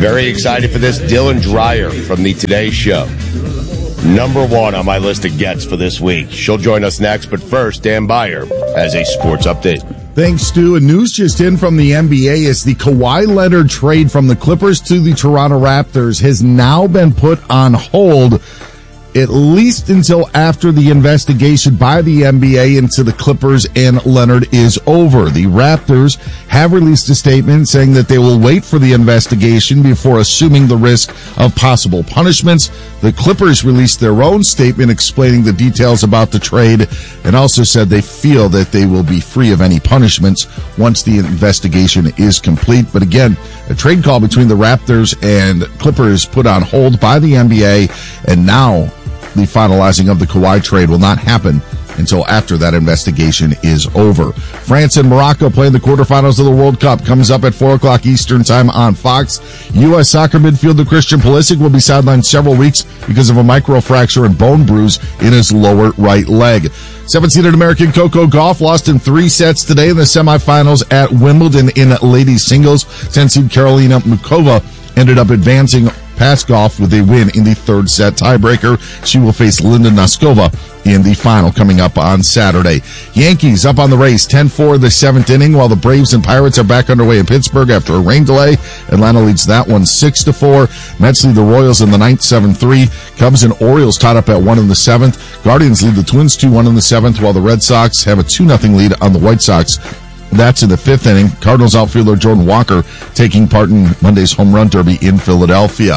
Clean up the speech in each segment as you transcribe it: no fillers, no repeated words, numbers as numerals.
Very excited for this. Dylan Dreyer from the Today Show. Number one on my list of gets for this week. She'll join us next, but first, Dan Beyer has a sports update. Thanks, Stu. And news just in from the NBA is the Kawhi Leonard trade from the Clippers to the Toronto Raptors has now been put on hold, at least until after the investigation by the NBA into the Clippers and Leonard is over. The Raptors have released a statement saying that they will wait for the investigation before assuming the risk of possible punishments. The Clippers released their own statement explaining the details about the trade and also said they feel that they will be free of any punishments once the investigation is complete. But again, a trade call between the Raptors and Clippers put on hold by the NBA, and now the finalizing of the Kawhi trade will not happen until after that investigation is over. France and Morocco play in the quarterfinals of the World Cup. Comes up at 4 o'clock Eastern time on Fox. U.S. soccer midfielder Christian Pulisic will be sidelined several weeks because of a microfracture and bone bruise in his lower right leg. 17th American Coco Gauff lost in 3 sets today in the semifinals at Wimbledon in ladies singles. 10-seed Karolina Muchova ended up advancing past Gauff with a win in the 3rd set tiebreaker. She will face Linda Noskova in the final coming up on Saturday. Yankees up on the race, 10-4 the 7th inning, while the Braves and Pirates are back underway in Pittsburgh after a rain delay. Atlanta leads that one 6-4. Mets lead the Royals in the 9th, 7-3. Cubs and Orioles tied up at 1 in the 7th. Guardians lead the Twins 2-1 in the 7th, while the Red Sox have a 2-0 lead on the White Sox. That's in the 5th inning. Cardinals outfielder Jordan Walker taking part in Monday's home run derby in Philadelphia.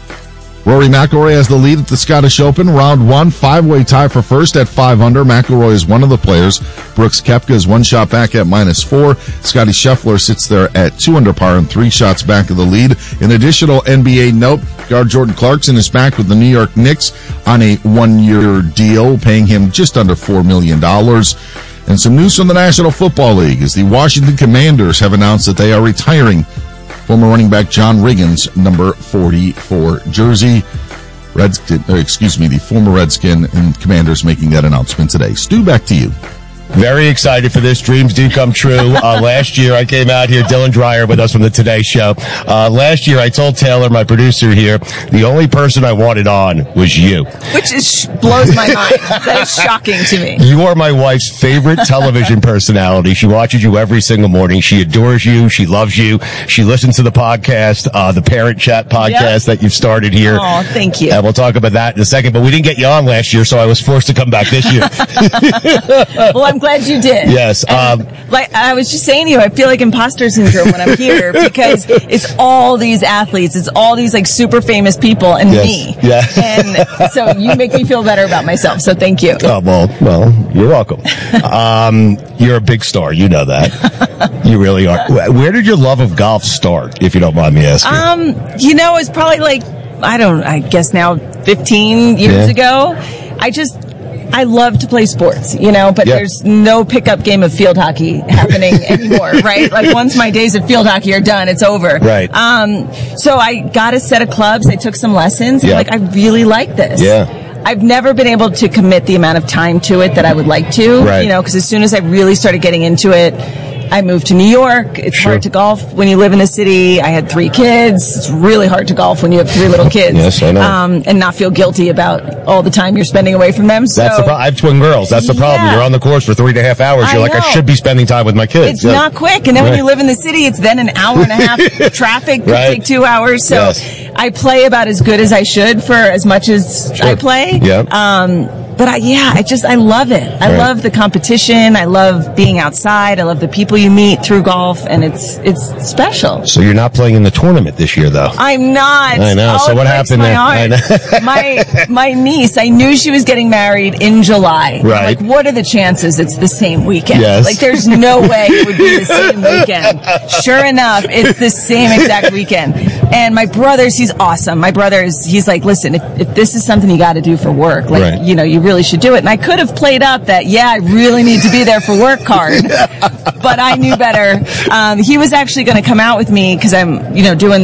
Rory McIlroy has the lead at the Scottish Open. Round 1, 5-way tie for first at 5 under. McIlroy is one of the players. Brooks Koepka is 1 shot back at -4. Scotty Scheffler sits there at 2 under par and 3 shots back of the lead. An additional NBA note, guard Jordan Clarkson is back with the New York Knicks on a 1-year deal, paying him just under $4 million. And some news from the National Football League is the Washington Commanders have announced that they are retiring former running back John Riggins' number 44 jersey. The former Redskin and Commanders making that announcement today. Stu, back to you. Very excited for this. Dreams do come true. Last year, I came out here, Dylan Dreyer with us from the Today Show. Last year, I told Taylor, my producer here, the only person I wanted on was you. Which blows my mind. That is shocking to me. You are my wife's favorite television personality. She watches you every single morning. She adores you. She loves you. She listens to the podcast, the Parent Chat podcast that you've started here. Oh, thank you. And we'll talk about that in a second. But we didn't get you on last year, so I was forced to come back this year. Well, I'm glad you did. Yes. Like I was just saying to you, I feel like imposter syndrome when I'm here because it's all these athletes, it's all these like super famous people and me. Yeah. And so you make me feel better about myself. So thank you. Oh, well, you're welcome. You're a big star. You know that. You really are. Where did your love of golf start, if you don't mind me asking? It's probably I guess now 15 years ago. I love to play sports, but there's no pickup game of field hockey happening anymore, right? Like once my days of field hockey are done, it's over. Right. So I got a set of clubs. I took some lessons. Yeah. I really like this. Yeah. I've never been able to commit the amount of time to it that I would like to, right. Because as soon as I really started getting into it, I moved to New York. It's hard to golf when you live in a city. I had 3 kids. It's really hard to golf when you have 3 little kids. Yes, I know. And not feel guilty about all the time you're spending away from them. That's the problem. I have twin girls. That's the problem. You're on the course for 3.5 hours. You're like, I should be spending time with my kids. It's not quick. And then when you live in the city, it's then an hour and a half. Traffic could take 2 hours. So I play about as good as I should for as much as I play. Yeah. But I love it. I love the competition. I love being outside. I love the people you meet through golf, and it's special. So you're not playing in the tournament this year, though. I'm not. I know. So what happened there? I know. My niece, I knew she was getting married in July. Right. I'm like, what are the chances it's the same weekend? Yes. Like, there's no way it would be the same weekend. Sure enough, it's the same exact weekend. And my brother's, he's awesome. My brother's, he's like, listen, if this is something you got to do for work, like, you really should do it. And I could have played up that, I really need to be there for work card. But I knew better. He was actually going to come out with me because I'm, doing the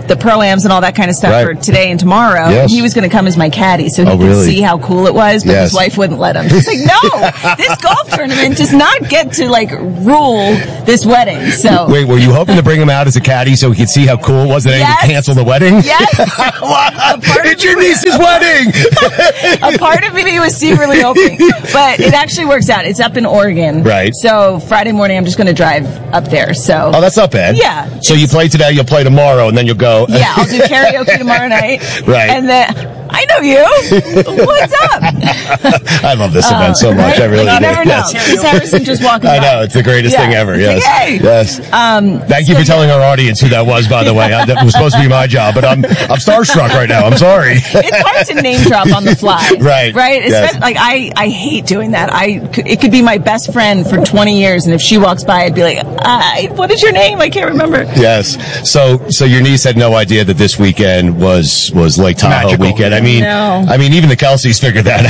the pro-ams and all that kind of stuff for today and tomorrow. Yes. And he was going to come as my caddy so he could see how cool it was, but his wife wouldn't let him. She's like, no, this golf tournament does not get to like rule this wedding. So wait, were you hoping to bring him out as a caddy so he could see how cool it was that he could cancel the wedding? Yes. It's your niece's wedding. A part of me was secretly hoping, but it actually works out. It's up in Oregon. Right. So Friday morning, I'm just going to drive up there. So. Oh, that's not bad. Yeah. So you play today, you'll play tomorrow, and then you'll go. Yeah, I'll do karaoke tomorrow night. Right. And then. I know you. What's up? I love this event so much. Right? I really do. You never know. Chris Harrison just walking by. I know. It's the greatest thing ever. Yes. Like, hey. Yes. Thank you for telling our audience who that was, by the way. That was supposed to be my job, but I'm starstruck right now. I'm sorry. It's hard to name drop on the fly. Right. Right? Yes. Like, I hate doing that. It could be my best friend for 20 years, and if she walks by, I'd be like, what is your name? I can't remember. Yes. So your niece had no idea that this weekend was Lake Tahoe magical weekend. No. I mean, even the Kelseys figured that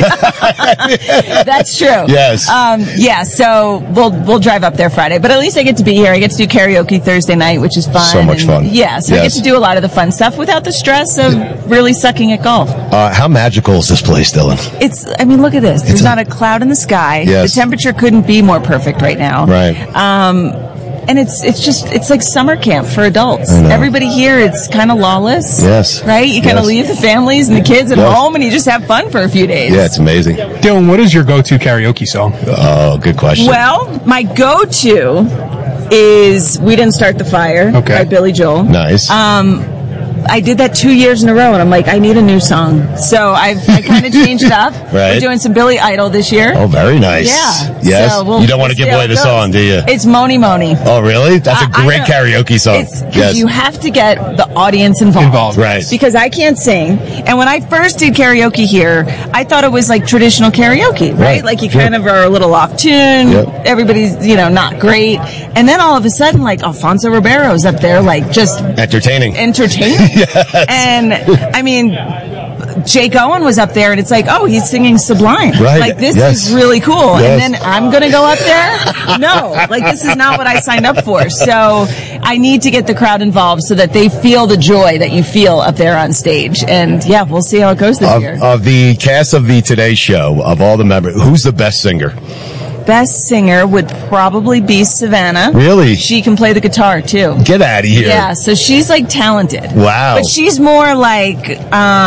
out. That's true. Yes. Yeah. So we'll drive up there Friday, but at least I get to be here. I get to do karaoke Thursday night, which is fun. So much fun. Yeah. So I get to do a lot of the fun stuff without the stress of really sucking at golf. How magical is this place, Dylan? I mean, look at this. There's not a cloud in the sky. Yes. The temperature couldn't be more perfect right now. Right. And it's like summer camp for adults. Everybody here, it's kind of lawless. Yes. Right? You kind of leave the families and the kids at home and you just have fun for a few days. Yeah, it's amazing. Dylan, what is your go-to karaoke song? Oh, good question. Well, my go-to is We Didn't Start the Fire by Billy Joel. Nice. I did that 2 years in a row, and I'm like, I need a new song. So I kind of changed it up. Right. We're doing some Billy Idol this year. Oh, very nice. Yeah. Yes. So You don't want to give away the song, do you? It's Moni Moni. Oh, really? That's a great karaoke song. Because you have to get the audience involved. Right. Because I can't sing. And when I first did karaoke here, I thought it was like traditional karaoke, right? Like you kind of are a little off tune. Yep. Everybody's, not great. And then all of a sudden, like Alfonso Ribeiro's up there, like just entertaining. Yes. And I mean, Jake Owen was up there, and it's like, oh, he's singing Sublime. Right. Like, this is really cool. Yes. And then I'm going to go up there? No. Like, this is not what I signed up for. So I need to get the crowd involved so that they feel the joy that you feel up there on stage. And, yeah, we'll see how it goes this year. Of the cast of the Today Show, of all the members, who's the best singer? Best singer would probably be Savannah. Really? She can play the guitar, too. Get out of here. Yeah, so she's, like, talented. Wow. But she's more like,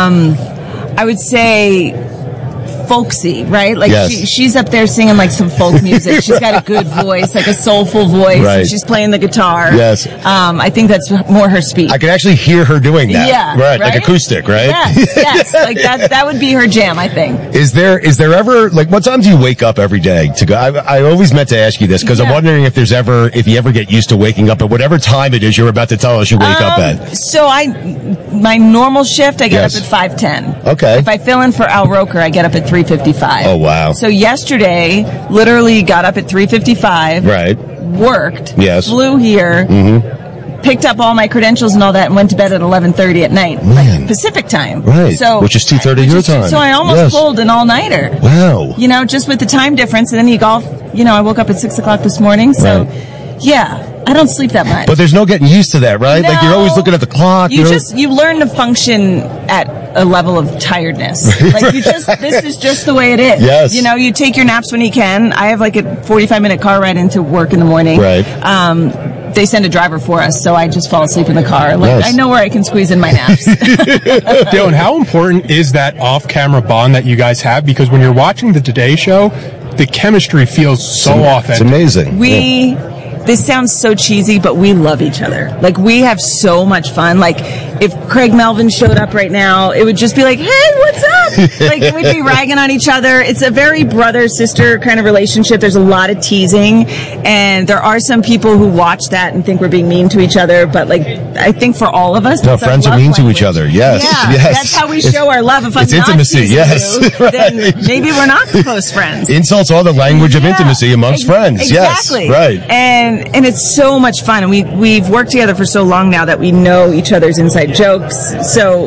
I would say, folksy, right? Like, she's up there singing, like, some folk music. She's got a good voice, like a soulful voice. Right. And she's playing the guitar. Yes. I think that's more her speed. I can actually hear her doing that. Yeah. Right? Like acoustic, right? Yes. Like, that would be her jam, I think. Is there ever, like, what time do you wake up every day to go? I always meant to ask you this because I'm wondering if you ever get used to waking up at whatever time it is you're about to tell us you wake up at. So my normal shift, I get up at 5:10. Okay. If I fill in for Al Roker, I get up at 3:55. Oh, wow. So yesterday, literally got up at 3:55. Right. Worked. Yes. Flew here. Mm-hmm. Picked up all my credentials and all that and went to bed at 11:30 at night. Man. Like Pacific time. Right. So, which is 2:30 your time. So I almost pulled an all-nighter. Wow. Just with the time difference. And then you golf, I woke up at 6 o'clock this morning. So, yeah. I don't sleep that much. But there's no getting used to that, right? No. Like you're always looking at the clock. You learn to function at a level of tiredness. Like this is just the way it is. Yes. You take your naps when you can. I have like a 45-minute car ride into work in the morning. Right. They send a driver for us, so I just fall asleep in the car. Like I know where I can squeeze in my naps. Dylan, how important is that off-camera bond that you guys have? Because when you're watching the Today Show, the chemistry feels so authentic. It's amazing. This sounds so cheesy, but we love each other. Like, we have so much fun. Like, if Craig Melvin showed up right now, it would just be like, hey, what's up? Like, we'd be ragging on each other. It's a very brother-sister kind of relationship. There's a lot of teasing, and there are some people who watch that and think we're being mean to each other, but, like, I think for all of us, that's friends our are mean language. to each other. Yes. Yeah, yes. that's how we show our love. If I'm it's not intimacy, teasing yes. you, then maybe we're not close friends. Insults are the language of intimacy amongst friends. Exactly. Yes. Right. And it's so much fun, and we've worked together for so long now that we know each other's inside jokes. So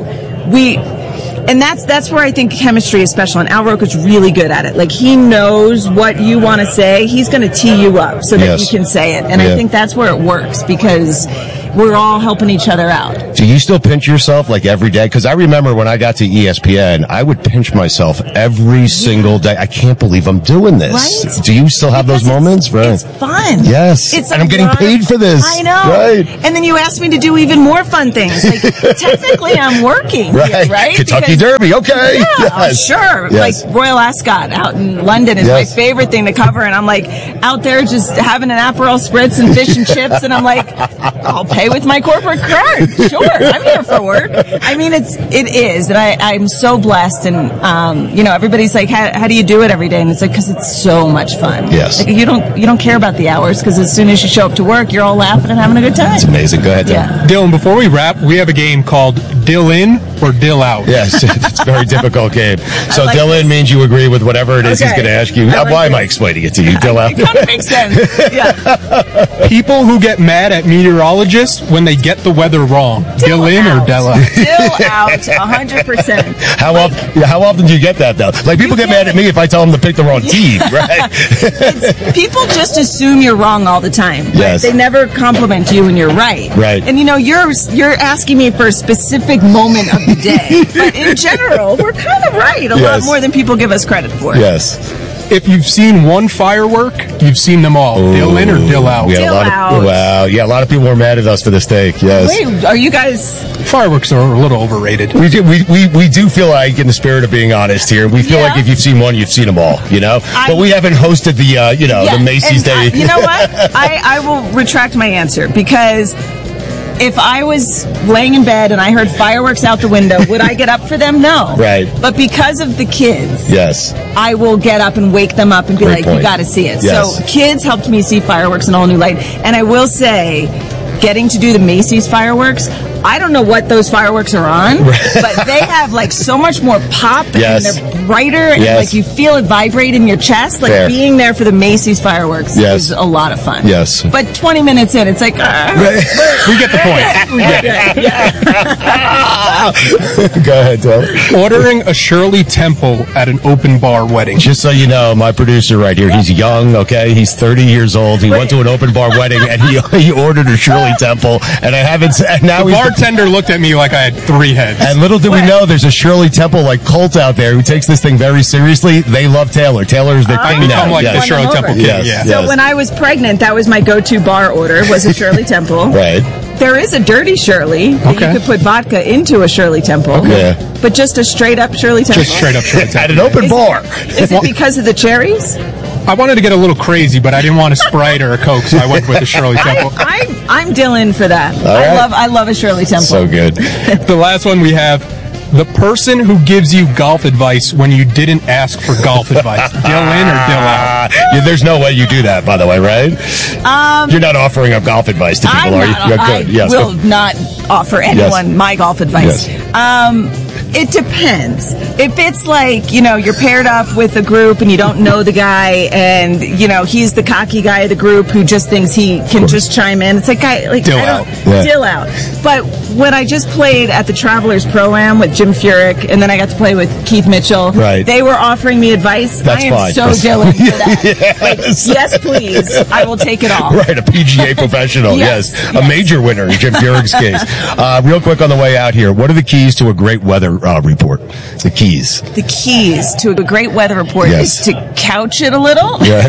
that's where I think chemistry is special, and Al Roker's really good at it. Like, he knows what you want to say. He's going to tee you up so that you can say it. And I think that's where it works, because we're all helping each other out. Do you still pinch yourself like every day? Because I remember when I got to ESPN, I would pinch myself every single day. I can't believe I'm doing this. Right? Do you still have those moments? Right. It's fun. Yes. It's and I'm getting paid for this. I know. Right. And then you asked me to do even more fun things. Like, technically, I'm working here, right? Kentucky Derby. Okay. Yeah, Yes. sure. Yes. Like Royal Ascot out in London is my favorite thing to cover. And I'm like out there just having an Aperol Spritz and fish and chips. And I'm like, I'll pay with my corporate card. Sure. I'm here for work. I mean, it is. And I'm so blessed. And, everybody's like, how do you do it every day? And it's like, because it's so much fun. Yes. Like, you don't care about the hours because as soon as you show up to work, you're all laughing and having a good time. It's amazing. Go ahead, Dylan. Yeah. Dylan, before we wrap, we have a game called Dill In or Dill Out. Yes, it's a very difficult game. So like Dylan means you agree with whatever it is he's Okay. going to ask you. I like Why am I this. explaining it to you, Dylan? It kind of makes sense. Yeah. People who get mad at meteorologists when they get the weather wrong. Dill in or Dill out? Dill out, 100%. How often do you get that, though? Like, people get mad at me if I tell them to pick the wrong team, right? People just assume you're wrong all the time. Right? Yes. They never compliment you when you're right. Right. And you're asking me for a specific moment of the day. But in general, we're kind of right a lot Yes. more than people give us credit for. Yes. If you've seen one firework, you've seen them all. Dill in or Dill out? We had Dill out. a lot of people were mad at us for this take, yes. Wait, are you guys... Fireworks are a little overrated. We do feel like, in the spirit of being honest here, we feel Yeah. like if you've seen one, you've seen them all, But we haven't hosted the Macy's Day. You know what? I will retract my answer because... If I was laying in bed and I heard fireworks out the window, would I get up for them? No. Right. But because of the kids, Yes. I will get up and wake them up and be Great like, point. you got to see it. Yes. So kids helped me see fireworks in a whole new light. And I will say, getting to do the Macy's fireworks, I don't know what those fireworks are on, but they have like so much more pop Yes. and they're brighter and Yes. like you feel it vibrate in your chest. Like Fair. being there for the Macy's fireworks Yes. is a lot of fun. Yes. But 20 minutes in, it's like, We get the point. Go ahead, Dylan. Ordering a Shirley Temple at an open bar wedding. Just so you know, my producer right here, he's young, okay? He's 30 years old. He went to an open bar wedding and he ordered a Shirley Temple. And I haven't, and now The he's bartender looked at me like I had 3 heads. And little do we know, there's a Shirley Temple like cult out there who takes this thing very seriously. They love Taylor. Taylor is their I king become now. like Yes. the Shirley Won them Temple over. king. Yes. Yeah. So when I was pregnant, that was my go-to bar order, was a Shirley Temple. Right. There is a dirty Shirley that Okay. you could put vodka into a Shirley Temple. Okay. But just a straight-up Shirley Temple. Just straight up Shirley At Temple. an open bar. Is it because of the cherries? I wanted to get a little crazy, but I didn't want a Sprite or a Coke, so I went with the Shirley Temple. I'm Dylan for that. right. I love a Shirley Temple. So good. The last one we have, the person who gives you golf advice when you didn't ask for golf advice. Dill in or dill out? There's no way you do that, by the way, right? You're not offering up golf advice to people, are you? You're I good. Yes. will not offer anyone my golf advice. Yes. It depends. If it's like, you're paired up with a group and you don't know the guy and, he's the cocky guy of the group who just thinks he can just chime in. It's like, Dill out. Yeah. Dill out. But when I just played at the Travelers Pro-Am with Jim Furyk and then I got to play with Keith Mitchell, Right. they were offering me advice. That's I am fine. so Dylan for that. Like, yes, please. I will take it all. Right, a PGA professional, Yes, yes. yes. A major winner in Jim Furyk's case. Real quick on the way out here, what are the keys to a great weather report? The keys. The keys to a great weather report Yes. is to couch it a little. Yeah,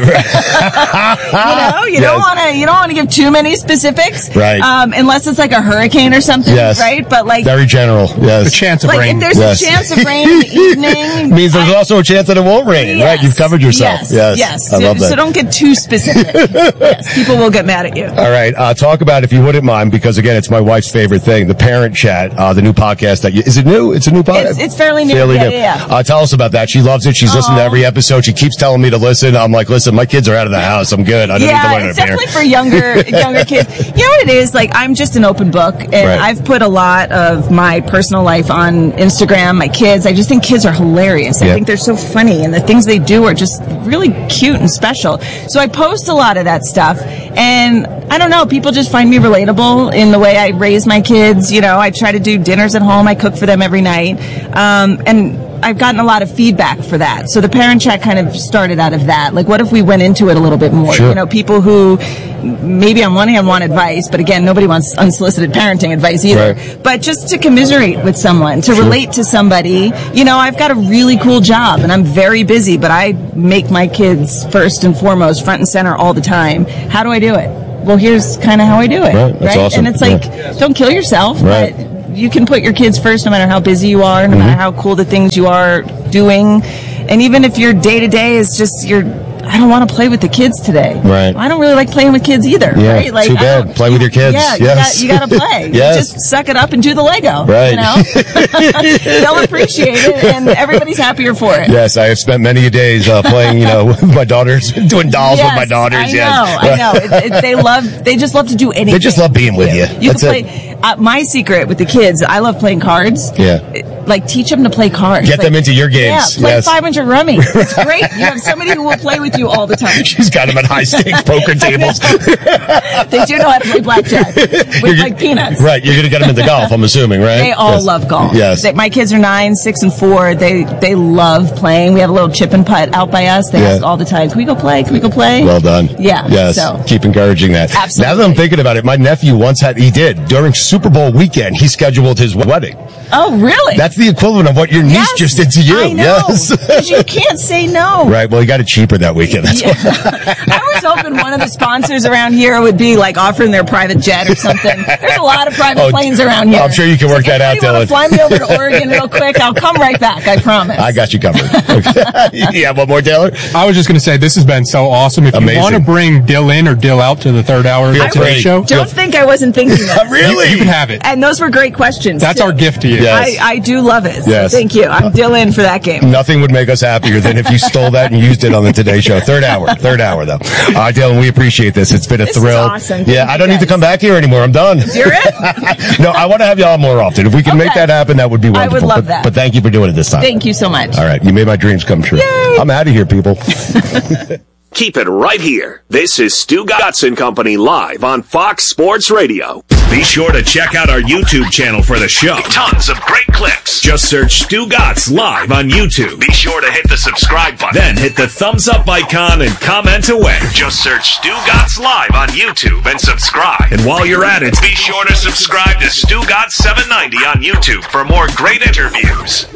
right. You don't want to give too many specifics, Right. Unless it's like a hurricane or something, Yes. right? But like, Very general, yes. The chance of like rain. if there's Yes. a chance of rain in the evening, Means there's also a chance that it won't rain, right? You've covered yourself. Yes. I love that. So don't get too specific. Yes, people will get mad at you. All right, talk about, if you wouldn't mind, because again, it's my wife's favorite thing, the Parent Chat, the new podcast is it new? It's a new podcast? It's fairly new. Yeah. Tell us about that. She loves it. She's listened to every episode. She keeps telling me to listen. I'm like, listen, my kids are out of the house. I'm good. I don't need to learn It's a parent. definitely for younger kids. You know what it is? Like, I'm just an open book, and Right. I've put a lot of my personal life on Instagram, my kids. I just think kids are hilarious. I Yeah. think they're so funny, and the things they do are just really cute and special. So I post a lot of that stuff, and I don't know, people just find me relatable in the way I raise my kids. I try to do dinners at home. I cook for them every night. And I've gotten a lot of feedback for that. So the parent chat kind of started out of that. Like, what if we went into it a little bit more? Sure. You know, people who maybe on one hand want advice, but again, nobody wants unsolicited parenting advice either. Right. But just to commiserate with someone, to relate to somebody. You know, I've got a really cool job and I'm very busy, but I make my kids first and foremost, front and center all the time. How do I do it? Well, here's kind of how I do it. Right. That's awesome. And it's like, don't kill yourself, right. But you can put your kids first no matter how busy you are, no matter how cool the things you are doing. And even if your day-to-day is just I don't want to play with the kids today. Right. I don't really like playing with kids either. Yeah, right? Like, too bad. Play with your kids. Yeah, yes. you got to play. Yes. Just suck it up and do the Lego. Right. You know? They'll appreciate it, and everybody's happier for it. Yes, I have spent many days playing, with my daughters, doing dolls with my daughters. I know. They just love to do anything. They just love being with you. You That's can play. My secret with the kids, I love playing cards. Yeah. Like, teach them to play cards. Get them into your games. Yeah, play yes. 500 Rummy. It's great. You have somebody who will play with you all the time. She's got them at high stakes poker tables. They do know how to play blackjack with like peanuts. Right, you're going to get them into golf, I'm assuming, right? They all love golf. Yes. My kids are 9, 6, and 4. They love playing. We have a little chip and putt out by us. They ask all the time, can we go play? Can we go play? Well done. Yeah. Yes. So. Keep encouraging that. Absolutely. Now that I'm thinking about it, my nephew during Super Bowl weekend, he scheduled his wedding. Oh, really? That's the equivalent of what your niece just did to you. I know. Yes. Because you can't say no. Right. Well, he got it cheaper that weekend. That's why. I was hoping one of the sponsors around here would be like offering their private jet or something. There's a lot of private planes around here. I'm sure you can work that out, Dylan. Fly me over to Oregon real quick. I'll come right back. I promise. I got you covered. Okay. Yeah, one more, Taylor? I was just going to say, this has been so awesome. If you want to bring Dill in or Dill out to the third hour of today's show, don't think I wasn't thinking that. Really? You can have it. And those were great questions. That's our gift to you. Yes. I do love it. So Yes. thank you. I'm Dill in for that game. Nothing would make us happier than if you stole that and used it on the Today Show. Third hour, though. Dylan, we appreciate this. It's been a This thrill. is awesome. Yeah, I don't need to come back here anymore. I'm done. You're it? No, I want to have you on more often. If we can make that happen, that would be wonderful. I would love that. But thank you for doing it this time. Thank you so much. All right, you made my dreams come true. Yay. I'm out of here, people. Keep it right here. This is Stu Gatz and Company live on Fox Sports Radio. Be sure to check out our YouTube channel for the show. Tons of great clips. Just search Stu Gatz live on YouTube. Be sure to hit the subscribe button. Then hit the thumbs up icon and comment away. Just search Stu Gatz live on YouTube and subscribe. And while you're at it, be sure to subscribe to Stu Gatz 790 on YouTube for more great interviews.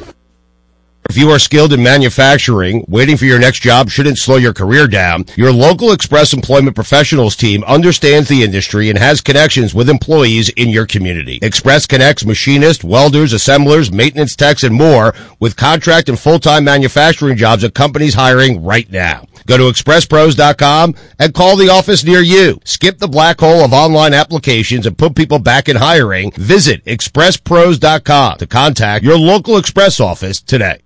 If you are skilled in manufacturing, waiting for your next job shouldn't slow your career down. Your local Express Employment Professionals team understands the industry and has connections with employees in your community. Express connects machinists, welders, assemblers, maintenance techs, and more with contract and full-time manufacturing jobs at companies hiring right now. Go to expresspros.com and call the office near you. Skip the black hole of online applications and put people back in hiring. Visit expresspros.com to contact your local Express office today.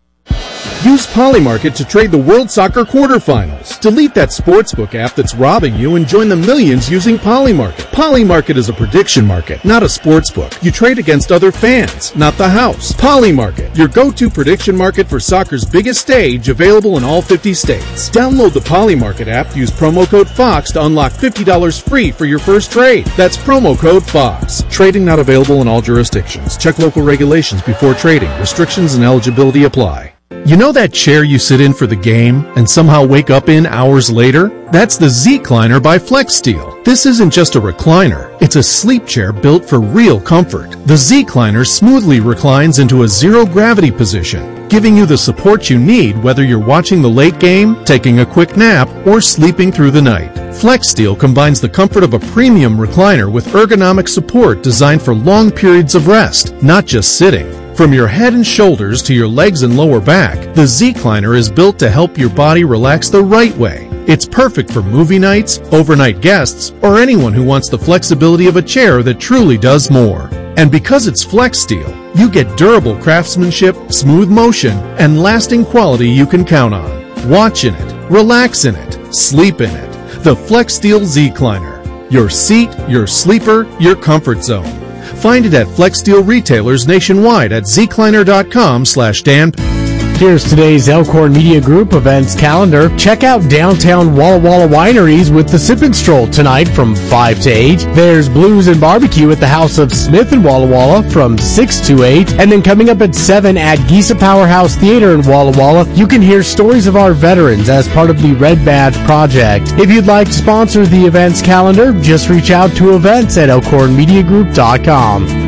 Use Polymarket to trade the World Soccer quarterfinals. Delete that sportsbook app that's robbing you and join the millions using Polymarket. Polymarket is a prediction market, not a sportsbook. You trade against other fans, not the house. Polymarket, your go-to prediction market for soccer's biggest stage, available in all 50 states. Download the Polymarket app, use promo code FOX to unlock $50 free for your first trade. That's promo code FOX. Trading not available in all jurisdictions. Check local regulations before trading. Restrictions and eligibility apply. You know that chair you sit in for the game and somehow wake up in hours later? That's the Z-Cliner by FlexSteel. This isn't just a recliner. It's a sleep chair built for real comfort. The Z-Cliner smoothly reclines into a zero-gravity position, giving you the support you need whether you're watching the late game, taking a quick nap, or sleeping through the night. FlexSteel combines the comfort of a premium recliner with ergonomic support designed for long periods of rest, not just sitting. From your head and shoulders to your legs and lower back, the Z-Cliner is built to help your body relax the right way. It's perfect for movie nights, overnight guests, or anyone who wants the flexibility of a chair that truly does more. And because it's FlexSteel, you get durable craftsmanship, smooth motion, and lasting quality you can count on. Watch in it, relax in it, sleep in it. The FlexSteel Z-Cliner. Your seat, your sleeper, your comfort zone. Find it at FlexSteel retailers nationwide at zcliner.com/Dan. Here's today's Elkhorn Media Group events calendar. Check out downtown Walla Walla Wineries with the Sip and Stroll tonight from 5 to 8. There's Blues and Barbecue at the House of Smith in Walla Walla from 6 to 8. And then coming up at 7 at Giza Powerhouse Theater in Walla Walla, you can hear stories of our veterans as part of the Red Badge Project. If you'd like to sponsor the events calendar, just reach out to events at elkhornmediagroup.com.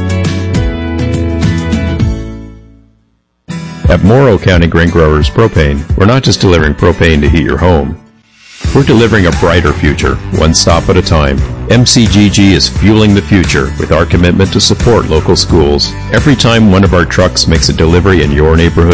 At Morrow County Grain Growers Propane, we're not just delivering propane to heat your home. We're delivering a brighter future, one stop at a time. MCGG is fueling the future with our commitment to support local schools. Every time one of our trucks makes a delivery in your neighborhood,